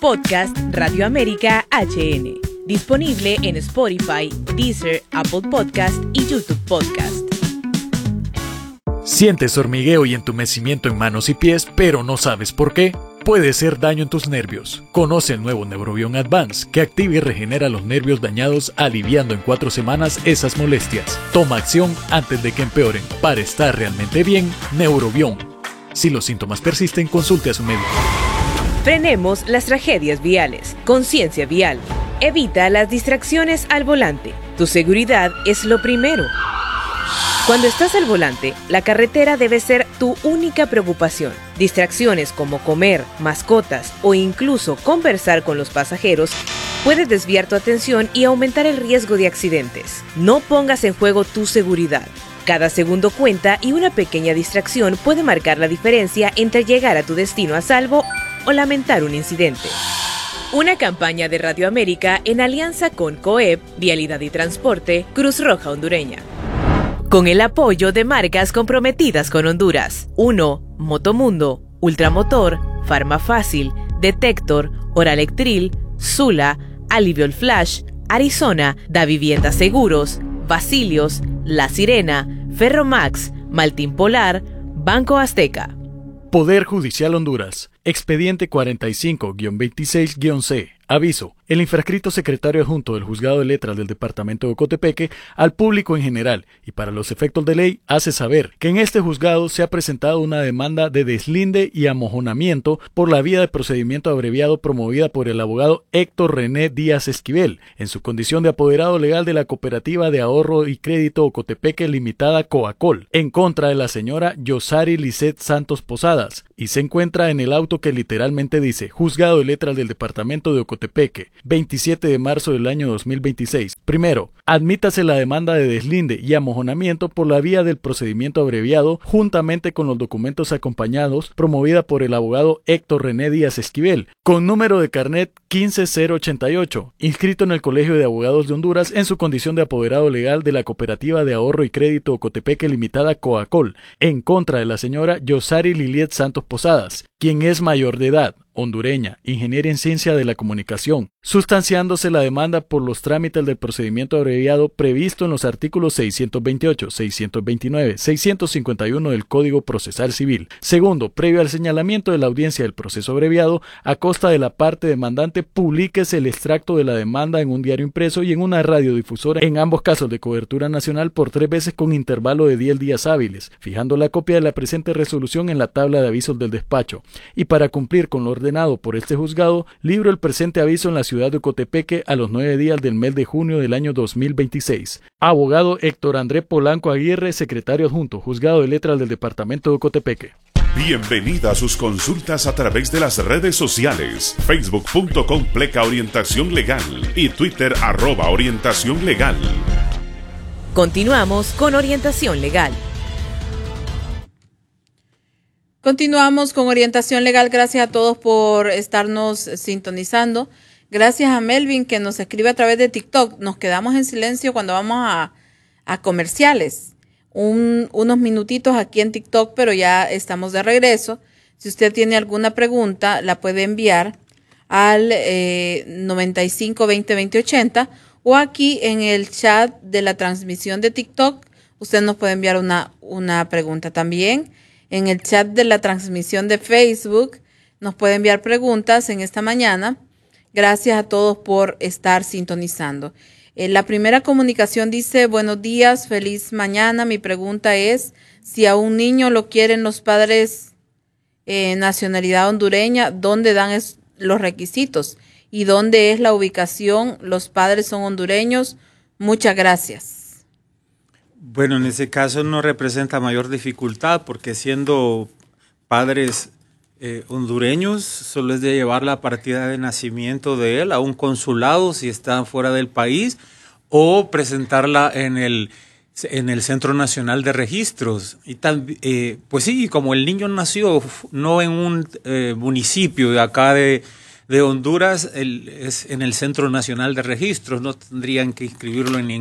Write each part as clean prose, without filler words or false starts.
Podcast Radio América HN. Disponible en Spotify, Deezer, Apple Podcast y YouTube Podcast. ¿Sientes hormigueo y entumecimiento en manos y pies, pero no sabes por qué? Puede ser daño en tus nervios. Conoce el nuevo Neurobion Advance, que activa y regenera los nervios dañados, aliviando en 4 semanas esas molestias. Toma acción antes de que empeoren. Para estar realmente bien, Neurobion. Si los síntomas persisten, consulte a su médico. Frenemos las tragedias viales. Conciencia vial. Evita las distracciones al volante. Tu seguridad es lo primero. Cuando estás al volante, la carretera debe ser tu única preocupación. Distracciones como comer, mascotas o incluso conversar con los pasajeros puede desviar tu atención y aumentar el riesgo de accidentes. No pongas en juego tu seguridad. Cada segundo cuenta y una pequeña distracción puede marcar la diferencia entre llegar a tu destino a salvo o lamentar un incidente. Una campaña de Radio América en alianza con COEP, Vialidad y Transporte, Cruz Roja Hondureña. Con el apoyo de marcas comprometidas con Honduras. 1. Motomundo, Ultramotor, Farmafácil, Detector, Oralectril, Sula, Aliviol Flash, Arizona, Da Vivienda Seguros, Basilios, La Sirena, Ferromax, Maltín Polar, Banco Azteca. Poder Judicial Honduras. Expediente 45-26-C. Aviso. El infrascrito secretario adjunto del Juzgado de Letras del Departamento de Ocotepeque al público en general y para los efectos de ley hace saber que en este juzgado se ha presentado una demanda de deslinde y amojonamiento por la vía de procedimiento abreviado promovida por el abogado Héctor René Díaz Esquivel en su condición de apoderado legal de la Cooperativa de Ahorro y Crédito Ocotepeque Limitada Coacol en contra de la señora Yosari Lisset Santos Posadas y se encuentra en el auto que literalmente dice Juzgado de Letras del Departamento de Ocotepeque, 27 de marzo del año 2026. Primero, admítase la demanda de deslinde y amojonamiento por la vía del procedimiento abreviado juntamente con los documentos acompañados promovida por el abogado Héctor René Díaz Esquivel, con número de carnet 15088, inscrito en el Colegio de Abogados de Honduras en su condición de apoderado legal de la Cooperativa de Ahorro y Crédito Ocotepeque Limitada Coacol, en contra de la señora Yosari Liliet Santos Posadas, quien es mayor de edad, hondureña, ingeniera en ciencia de la comunicación, sustanciándose la demanda por los trámites del procedimiento abreviado previsto en los artículos 628, 629, 651 del Código Procesal Civil. Segundo, previo al señalamiento de la audiencia del proceso abreviado, a costa de la parte demandante, publíquese el extracto de la demanda en un diario impreso y en una radiodifusora, en ambos casos de cobertura nacional, por 3 veces con intervalo de 10 días hábiles, fijando la copia de la presente resolución en la tabla de avisos del despacho. Y para cumplir con lo ordenado por este juzgado, libro el presente aviso en la ciudad de Ocotepeque a los 9 días del mes de junio del año 2026. Abogado Héctor André Polanco Aguirre, secretario adjunto, Juzgado de Letras del Departamento de Ocotepeque. Bienvenida a sus consultas a través de las redes sociales, facebook.com/orientación legal y Twitter @orientación legal. Continuamos con Orientación Legal. Continuamos con Orientación Legal. Gracias a todos por estarnos sintonizando. Gracias a Melvin que nos escribe a través de TikTok. Nos quedamos en silencio cuando vamos a comerciales. Unos minutitos aquí en TikTok, pero ya estamos de regreso. Si usted tiene alguna pregunta, la puede enviar al 95 20 20 80 o aquí en el chat de la transmisión de TikTok. Usted nos puede enviar una pregunta también. En el chat de la transmisión de Facebook nos puede enviar preguntas en esta mañana. Gracias a todos por estar sintonizando. La primera comunicación dice, buenos días, feliz mañana. Mi pregunta es, si a un niño lo quieren los padres nacionalidad hondureña, ¿dónde dan los requisitos? ¿Y dónde es la ubicación? ¿Los padres son hondureños? Muchas gracias. Bueno, en ese caso no representa mayor dificultad porque siendo padres hondureños solo es de llevar la partida de nacimiento de él a un consulado si está fuera del país o presentarla en el Centro Nacional de Registros. Y pues sí, como el niño nació no en un municipio de acá de Honduras, es en el Centro Nacional de Registros, no tendrían que inscribirlo en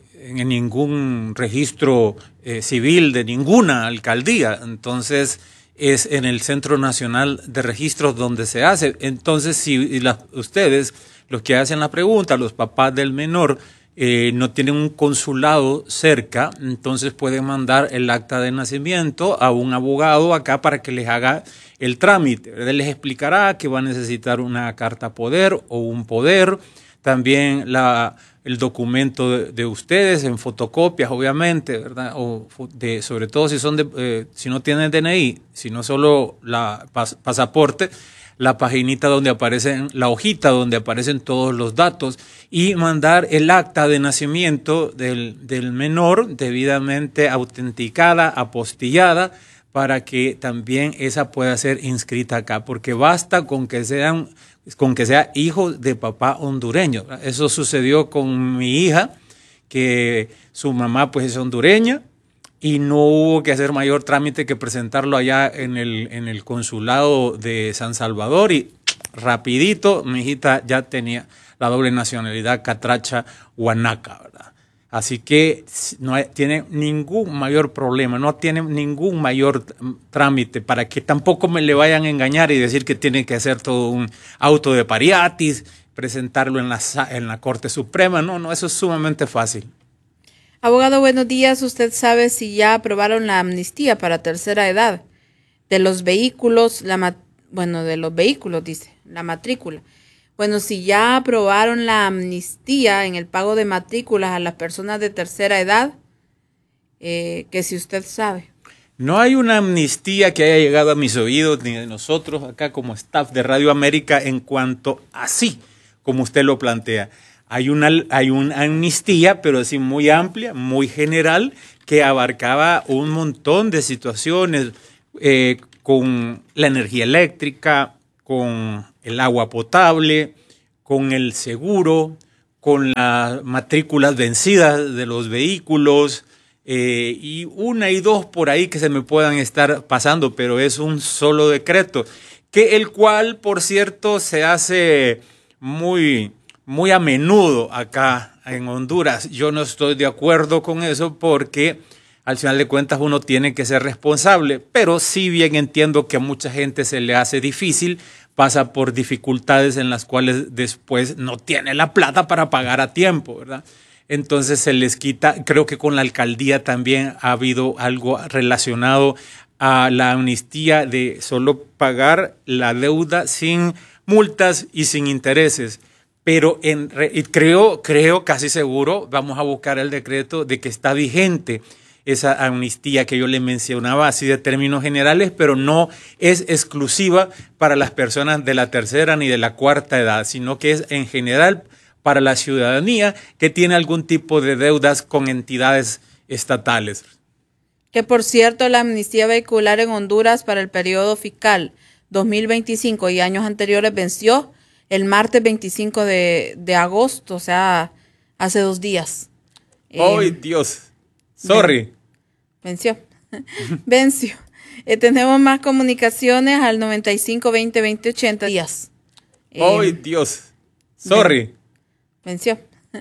ningún registro civil de ninguna alcaldía. Entonces, es en el Centro Nacional de Registros donde se hace. Entonces, si ustedes, los que hacen la pregunta, los papás del menor, no tienen un consulado cerca, entonces pueden mandar el acta de nacimiento a un abogado acá para que les haga el trámite. Él les explicará que va a necesitar una carta poder o un poder, también el documento de ustedes en fotocopias, obviamente, ¿verdad? O sobre todo si son si no tienen DNI, sino solo la pasaporte, la paginita donde aparecen, la hojita donde aparecen todos los datos, y mandar el acta de nacimiento del menor debidamente autenticada, apostillada, para que también esa pueda ser inscrita acá, porque basta con que sea hijo de papá hondureño. Eso sucedió con mi hija, que su mamá pues es hondureña, y no hubo que hacer mayor trámite que presentarlo allá en el consulado de San Salvador, y rapidito mi hijita ya tenía la doble nacionalidad catracha guanaca, ¿verdad? Así que no tiene ningún mayor problema, no tiene ningún mayor trámite, para que tampoco me le vayan a engañar y decir que tiene que hacer todo un auto de pariatis, presentarlo en la Corte Suprema. No, eso es sumamente fácil. Abogado, buenos días. ¿Usted sabe si ya aprobaron la amnistía para tercera edad de los vehículos? De los vehículos, dice, la matrícula. Bueno, si ya aprobaron la amnistía en el pago de matrículas a las personas de tercera edad, que si usted sabe. No hay una amnistía que haya llegado a mis oídos, ni de nosotros acá como staff de Radio América, en cuanto así, como usted lo plantea. Hay una amnistía, pero así muy amplia, muy general, que abarcaba un montón de situaciones con la energía eléctrica, con el agua potable, con el seguro, con las matrículas vencidas de los vehículos, y una y dos por ahí que se me puedan estar pasando, pero es un solo decreto, el cual, por cierto, se hace muy a menudo acá en Honduras. Yo no estoy de acuerdo con eso, porque al final de cuentas uno tiene que ser responsable, pero sí bien entiendo que a mucha gente se le hace difícil, pasa por dificultades en las cuales después no tiene la plata para pagar a tiempo, ¿verdad? Entonces se les quita. Creo que con la alcaldía también ha habido algo relacionado a la amnistía de solo pagar la deuda sin multas y sin intereses. Pero creo casi seguro, vamos a buscar el decreto de que está vigente esa amnistía que yo le mencionaba así de términos generales, pero no es exclusiva para las personas de la tercera ni de la cuarta edad, sino que es en general para la ciudadanía que tiene algún tipo de deudas con entidades estatales. Que por cierto, la amnistía vehicular en Honduras para el periodo fiscal 2025 y años anteriores venció el martes 25 de agosto, o sea, hace 2 días. ¡Ay, Dios! Sorry. Venció. Tenemos más comunicaciones al 95 20 20 80 días. ¡Ay, Dios! Sorry. Venció.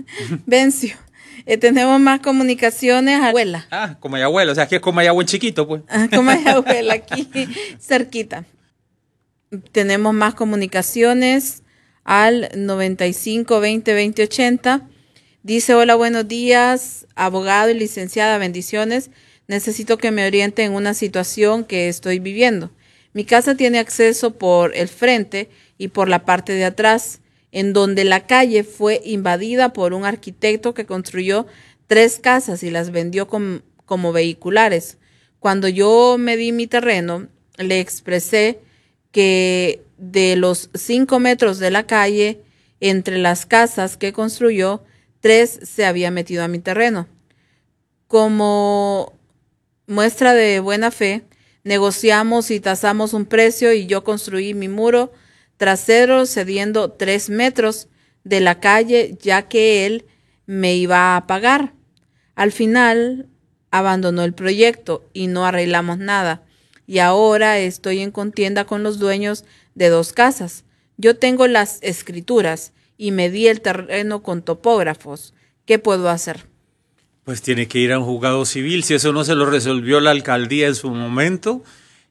Tenemos más comunicaciones a abuela. Como hay abuela, o sea, que es como hay agua en chiquito, pues. Como hay abuela, aquí cerquita. Tenemos más comunicaciones al 95 20 20 80. Dice: hola, buenos días, abogado y licenciada, bendiciones. Necesito que me oriente en una situación que estoy viviendo. Mi casa tiene acceso por el frente y por la parte de atrás, en donde la calle fue invadida por un arquitecto que construyó 3 casas y las vendió como vehiculares. Cuando yo medí mi terreno, le expresé que de los 5 metros de la calle entre las casas que construyó, 3 se había metido a mi terreno. Como muestra de buena fe, negociamos y tasamos un precio y yo construí mi muro trasero cediendo 3 metros de la calle, ya que él me iba a pagar. Al final abandonó el proyecto y no arreglamos nada. Y ahora estoy en contienda con los dueños de 2 casas. Yo tengo las escrituras y medí el terreno con topógrafos. ¿Qué puedo hacer? Pues tiene que ir a un juzgado civil. Si eso no se lo resolvió la alcaldía en su momento,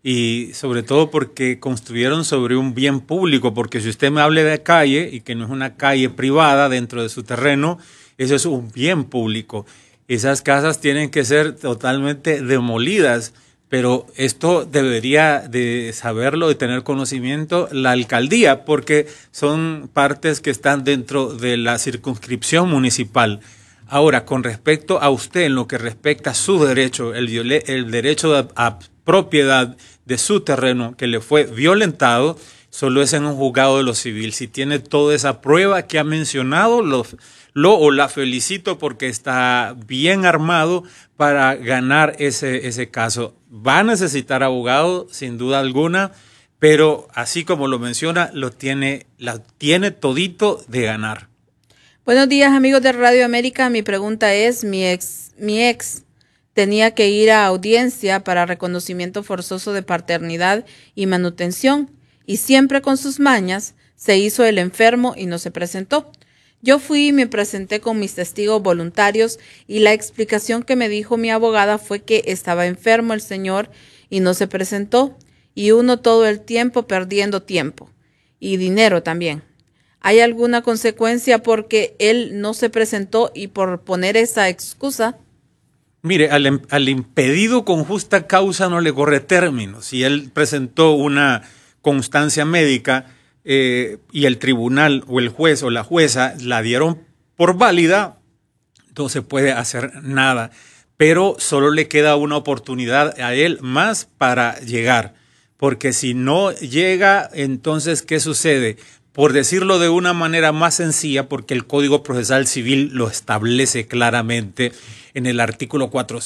y sobre todo porque construyeron sobre un bien público, porque si usted me habla de calle y que no es una calle privada dentro de su terreno, eso es un bien público. Esas casas tienen que ser totalmente demolidas, pero esto debería de saberlo, de tener conocimiento la alcaldía, porque son partes que están dentro de la circunscripción municipal. Ahora, con respecto a usted, en lo que respecta a su derecho, el derecho a propiedad de su terreno que le fue violentado, solo es en un juzgado de lo civil. Si tiene toda esa prueba que ha mencionado, la felicito porque está bien armado para ganar ese caso. Va a necesitar abogado, sin duda alguna, pero así como lo menciona, la tiene todito de ganar. Buenos días, amigos de Radio América. Mi pregunta es, mi ex tenía que ir a audiencia para reconocimiento forzoso de paternidad y manutención, y siempre con sus mañas se hizo el enfermo y no se presentó. Yo fui y me presenté con mis testigos voluntarios y la explicación que me dijo mi abogada fue que estaba enfermo el señor y no se presentó, y uno todo el tiempo perdiendo tiempo y dinero también. ¿Hay alguna consecuencia porque él no se presentó y por poner esa excusa? Mire, al impedido con justa causa no le corre término. Si él presentó una constancia médica y el tribunal o el juez o la jueza la dieron por válida, no se puede hacer nada. Pero solo le queda una oportunidad a él más para llegar. Porque si no llega, entonces, ¿qué sucede? Por decirlo de una manera más sencilla, porque el Código Procesal Civil lo establece claramente en el artículo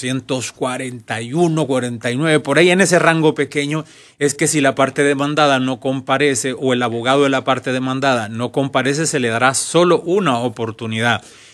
441, 49, por ahí en ese rango pequeño, es que si la parte demandada no comparece o el abogado de la parte demandada no comparece, se le dará solo una oportunidad.